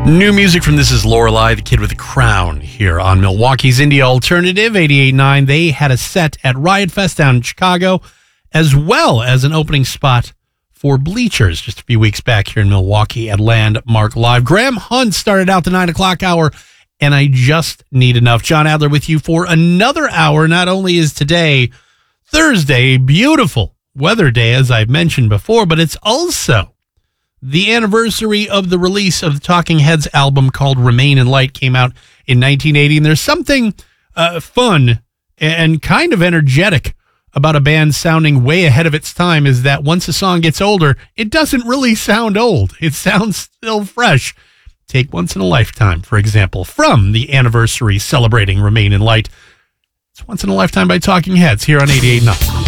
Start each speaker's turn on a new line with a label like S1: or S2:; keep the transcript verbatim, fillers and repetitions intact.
S1: New music from This Is Lorelei, the Kid with the Crown, here on Milwaukee's Indie Alternative, eighty-eight point nine. They had a set at Riot Fest down in Chicago, as well as an opening spot for Bleachers just a few weeks back here in Milwaukee at Landmark Live. Graham Hunt started out the nine o'clock hour, and I just need enough. John Adler with you for another hour. Not only is today Thursday, a beautiful weather day, as I've mentioned before, but it's also the anniversary of the release of the Talking Heads album called Remain in Light. Came out in nineteen eighty, and there's something uh, fun and kind of energetic about a band sounding way ahead of its time, is that once a song gets older, it doesn't really sound old. It sounds still fresh. Take Once in a Lifetime, for example, from the anniversary celebrating Remain in Light. It's Once in a Lifetime by Talking Heads here on eighty-eight point nine.